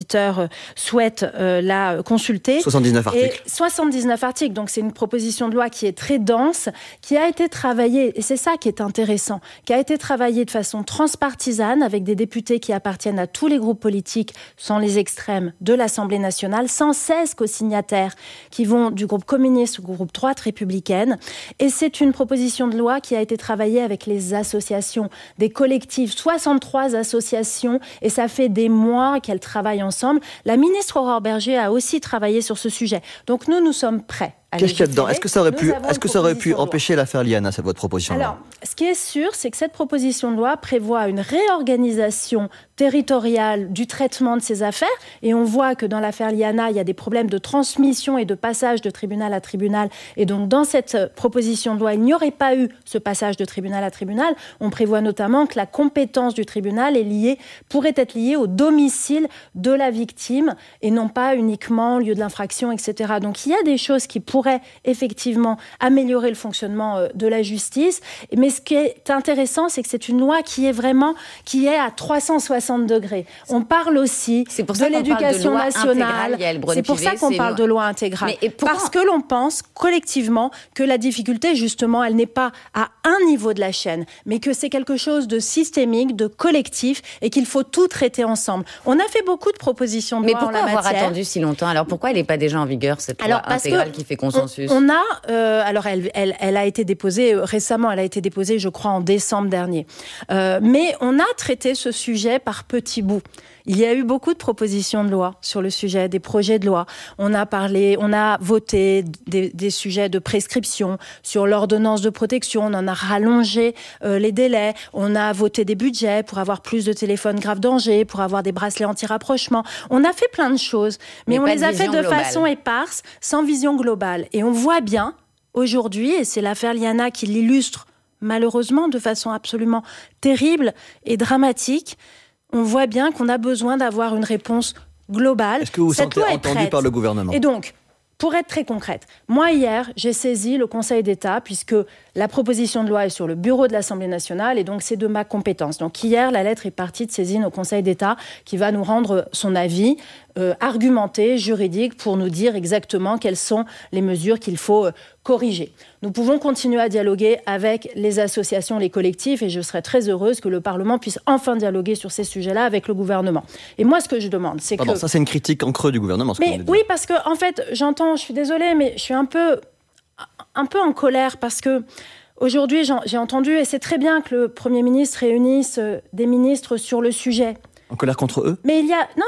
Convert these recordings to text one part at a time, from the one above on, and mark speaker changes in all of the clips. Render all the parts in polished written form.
Speaker 1: auditeurs souhaitent la consulter.
Speaker 2: 79 articles.
Speaker 1: 79 articles, donc c'est une proposition de loi qui est très dense, qui a été travaillée, et c'est ça qui est intéressant, qui a été travaillée de façon transpartisane avec des députés qui appartiennent à tous les groupes politiques, sans les extrêmes, de l'Assemblée nationale, 116 co-signataires qui vont du groupe communiste au groupe droite républicaine. Et c'est une proposition de loi qui a été travaillée avec les associations, des collectifs, 63 associations, et ça fait des mois qu'elles travaillent ensemble. La ministre Aurore Bergé a aussi travaillé sur ce sujet. Donc nous sommes prêts.
Speaker 2: Qu'est-ce qu'il y a dedans ? Est-ce que ça aurait pu empêcher l'affaire Liana, cette votre proposition de loi ?
Speaker 1: Alors, ce qui est sûr, c'est que cette proposition de loi prévoit une réorganisation territoriale du traitement de ces affaires. Et on voit que dans l'affaire Liana, il y a des problèmes de transmission et de passage de tribunal à tribunal. Et donc, dans cette proposition de loi, il n'y aurait pas eu ce passage de tribunal à tribunal. On prévoit notamment que la compétence du tribunal pourrait être liée au domicile de la victime et non pas uniquement au lieu de l'infraction, etc. Donc, il y a des choses qui pourrait effectivement améliorer le fonctionnement de la justice. Mais ce qui est intéressant, c'est que c'est une loi qui est à 360 degrés. On parle aussi de l'éducation nationale. C'est pour ça qu'on parle de loi intégrale. Parce que l'on pense collectivement que la difficulté, justement, elle n'est pas à un niveau de la chaîne, mais que c'est quelque chose de systémique, de collectif, et qu'il faut tout traiter ensemble. On a fait beaucoup de propositions de loi en la matière.
Speaker 3: Mais pourquoi avoir attendu si longtemps ? Alors pourquoi elle n'est pas déjà en vigueur, cette loi intégrale qui fait consensus ?
Speaker 1: Alors elle a été déposée récemment, elle a été déposée je crois en décembre dernier. Mais on a traité ce sujet par petits bouts. Il y a eu beaucoup de propositions de loi sur le sujet, des projets de loi. On a voté des sujets de prescription sur l'ordonnance de protection. On en a rallongé les délais. On a voté des budgets pour avoir plus de téléphones grave danger, pour avoir des bracelets anti-rapprochement. On a fait plein de choses, mais on les a fait de façon éparse, sans vision globale. Et on voit bien aujourd'hui, et c'est l'affaire Liana qui l'illustre malheureusement de façon absolument terrible et dramatique, on voit bien qu'on a besoin d'avoir une réponse globale.
Speaker 2: Est-ce que vous vous sentez entendu par le gouvernement ?
Speaker 1: Et donc, pour être très concrète, moi hier, j'ai saisi le Conseil d'État puisque la proposition de loi est sur le bureau de l'Assemblée nationale et donc c'est de ma compétence. Donc hier, la lettre est partie de saisine au Conseil d'État qui va nous rendre son avis argumenté, juridique, pour nous dire exactement quelles sont les mesures qu'il faut corriger. Nous pouvons continuer à dialoguer avec les associations, les collectifs, et je serais très heureuse que le Parlement puisse enfin dialoguer sur ces sujets-là avec le gouvernement. Et moi, ce que je demande, c'est
Speaker 2: ça c'est une critique en creux du gouvernement.
Speaker 1: Mais oui, parce que en fait, je suis désolée, mais je suis un peu en colère parce que aujourd'hui, j'ai entendu, et c'est très bien que le Premier ministre réunisse des ministres sur le sujet.
Speaker 2: En colère contre eux ?
Speaker 1: Mais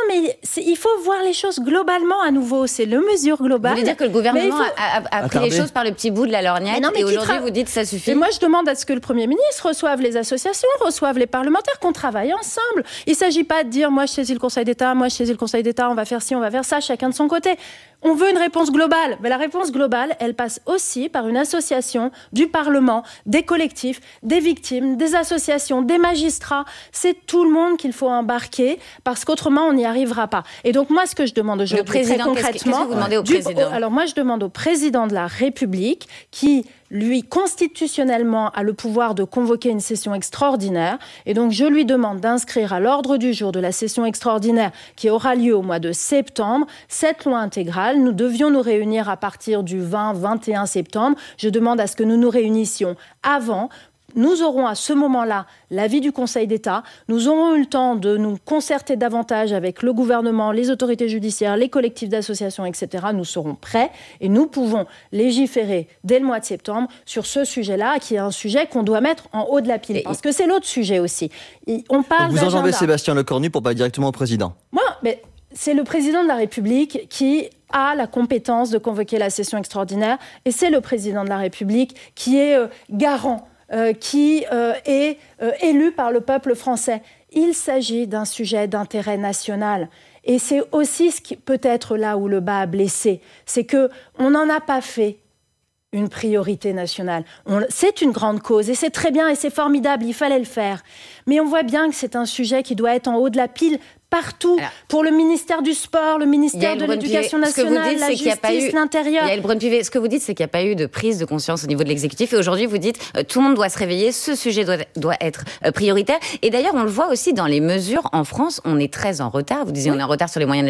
Speaker 1: il faut voir les choses globalement à nouveau. C'est le mesure globale.
Speaker 3: Vous voulez dire que le gouvernement a pris les choses par le petit bout de la lorgnette et aujourd'hui vous dites que ça suffit ?
Speaker 1: Et moi je demande à ce que le Premier ministre reçoive les associations, reçoive les parlementaires, qu'on travaille ensemble. Il ne s'agit pas de dire moi je saisis le Conseil d'État, moi je saisis le Conseil d'État, on va faire ci, on va faire ça, chacun de son côté. On veut une réponse globale. Mais la réponse globale, elle passe aussi par une association du Parlement, des collectifs, des victimes, des associations, des magistrats. C'est tout le monde qu'il faut embarquer parce qu'autrement, on n'y arrivera pas. Et donc, moi, ce que je demande aujourd'hui, très concrètement...
Speaker 3: Qu'est-ce que vous demandez au président ?
Speaker 1: Alors, moi, je demande au président de la République qui... lui, constitutionnellement, a le pouvoir de convoquer une session extraordinaire. Et donc, je lui demande d'inscrire à l'ordre du jour de la session extraordinaire qui aura lieu au mois de septembre, cette loi intégrale. Nous devions nous réunir à partir du 20-21 septembre. Je demande à ce que nous nous réunissions avant. Nous aurons à ce moment-là l'avis du Conseil d'État. Nous aurons eu le temps de nous concerter davantage avec le gouvernement, les autorités judiciaires, les collectifs d'associations, etc. Nous serons prêts et nous pouvons légiférer dès le mois de septembre sur ce sujet-là, qui est un sujet qu'on doit mettre en haut de la pile. Parce que c'est l'autre sujet aussi. On parle
Speaker 2: vous enjambez Sébastien Lecornu pour parler directement au président.
Speaker 1: Mais c'est le président de la République qui a la compétence de convoquer la session extraordinaire et c'est le président de la République qui est garant qui est élu par le peuple français. Il s'agit d'un sujet d'intérêt national. Et c'est aussi ce qui peut être là où le bas a blessé. C'est qu'on n'en a pas fait une priorité nationale. C'est une grande cause et c'est très bien et c'est formidable, il fallait le faire. Mais on voit bien que c'est un sujet qui doit être en haut de la pile partout, pour le ministère du Sport, le ministère de l'Éducation nationale, la justice, l'Intérieur.
Speaker 3: Yaël Braun-Pivet, ce que vous dites, c'est qu'il n'y a pas eu de prise de conscience au niveau de l'exécutif. Et aujourd'hui, vous dites, tout le monde doit se réveiller, ce sujet doit être prioritaire. Et d'ailleurs, on le voit aussi dans les mesures. En France, on est très en retard. Vous disiez, on est en retard sur les moyens de